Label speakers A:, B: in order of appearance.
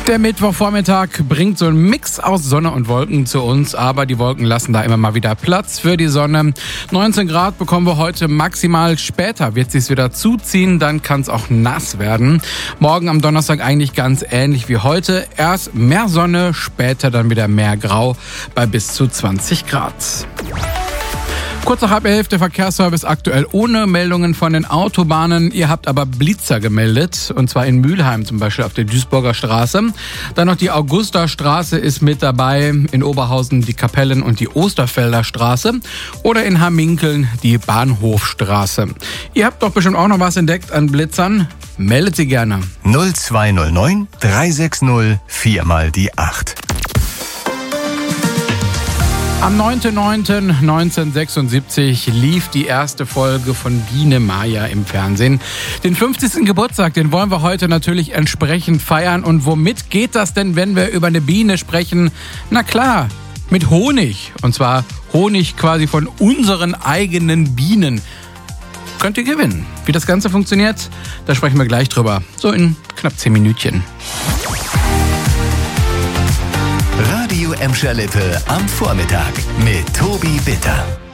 A: Der Mittwochvormittag bringt so einen Mix aus Sonne und Wolken zu uns, aber die Wolken lassen da immer mal wieder Platz für die Sonne. 19 Grad bekommen wir heute maximal, später wird es sich wieder zuziehen, dann kann es auch nass werden. Morgen am Donnerstag eigentlich ganz ähnlich wie heute, erst mehr Sonne, später dann wieder mehr Grau bei bis zu 20 Grad. Kurz nach 10:30, der Verkehrsservice aktuell ohne Meldungen von den Autobahnen. Ihr habt aber Blitzer gemeldet, und zwar in Mülheim zum Beispiel auf der Duisburger Straße. Dann noch die Augusta-Straße ist mit dabei, in Oberhausen die Kapellen- und die Osterfelder Straße oder in Hamminkeln die Bahnhofstraße. Ihr habt doch bestimmt auch noch was entdeckt an Blitzern. Meldet sie gerne.
B: 0209 360 4 mal die 8.
A: Am 9.9.1976 lief die erste Folge von Biene Maya im Fernsehen. Den 50. Geburtstag, den wollen wir heute natürlich entsprechend feiern. Und womit geht das denn, wenn wir über eine Biene sprechen? Na klar, mit Honig. Und zwar Honig quasi von unseren eigenen Bienen. Könnt ihr gewinnen. Wie das Ganze funktioniert, da sprechen wir gleich drüber. So in knapp 10 Minütchen.
B: Radio Emscher Lippe am Vormittag mit Tobi Bitter.